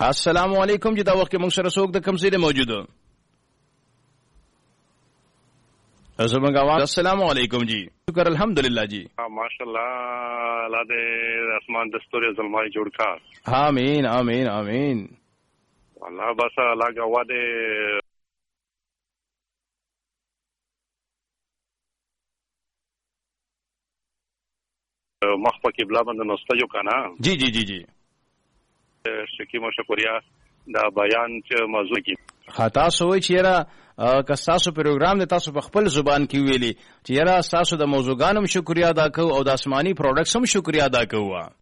السلام علیکم جی. دا وخت موږ سره څوک د کوم ځای موجود زمونږ आवाज. السلام علیکم جی. شکر الحمدلله جی. ماشاءالله الله دې اسمان دستور زلمای جوړ کا. آمین آمین آمین. الله بس الله غوا دې مخ پکې بلا باندې نوسته یو کنه. جی جی جی جی. شکیمو شکریا دا بیان چې موضوع کې خطا سوې چیرې که تاسو پروګرام د تاسو په خپل زبان کې ویلي چې یاره تاسو د موضوعګانو شکریا ادا کوو او د آسماني پروډکټس هم شکریا ادا کوو.